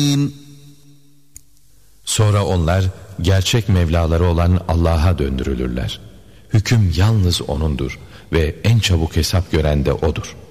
Sonra onlar gerçek Mevlaları olan Allah'a döndürülürler. Hüküm yalnız O'nundur ve en çabuk hesap gören de O'dur.